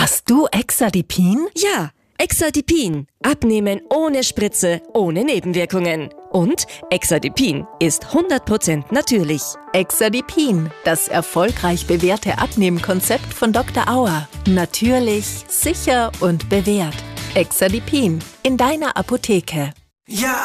Hast du Exadipin? Ja, Exadipin. Abnehmen ohne Spritze, ohne Nebenwirkungen. Und Exadipin ist 100% natürlich. Exadipin, das erfolgreich bewährte Abnehmkonzept von Dr. Auer. Natürlich, sicher und bewährt. Exadipin in deiner Apotheke. Ja,